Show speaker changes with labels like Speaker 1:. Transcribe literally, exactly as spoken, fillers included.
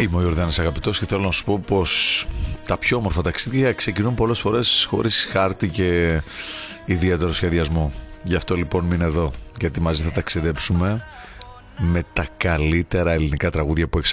Speaker 1: Είμαι ο Ιορδάνης Αγαπητός και θέλω να σου πω πως τα πιο όμορφα ταξίδια ξεκινούν πολλές φορές χωρίς χάρτη και ιδιαίτερο σχεδιασμό. Γι' αυτό λοιπόν μείνε εδώ, γιατί μαζί θα ταξιδέψουμε με τα καλύτερα ελληνικά τραγούδια που έχεις